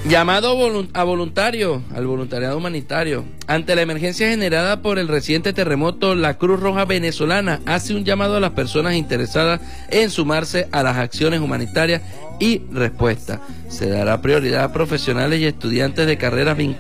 Llamado a voluntarios, al voluntariado humanitario. Ante la emergencia generada por el reciente terremoto, la Cruz Roja Venezolana hace un llamado a las personas interesadas en sumarse a las acciones humanitarias y respuesta. Se dará prioridad a profesionales y estudiantes de carreras vinculadas